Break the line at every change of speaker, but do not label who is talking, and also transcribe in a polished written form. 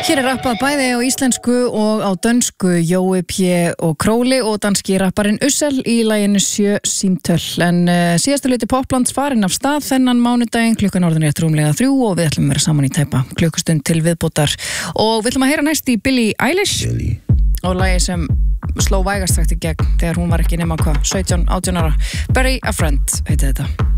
Hér rappað bæði á íslensku og á dönsku, Jói P. og Króli og danski rapparinn Ussel í laginu 7 símtöl. En síðasta hluti Poplands farinn af stað þennan mánudaginn, klukkan orðin rétt rúmlega 3 og við ætlum að vera saman í tæpa klukkustund til viðbótar. Og við ætlum að heyra næst í Billie Eilish og lagi sem sló vægast sagt í gegn þegar hún var ekki nema 17-18 ára. Bury a Friend heiti þetta.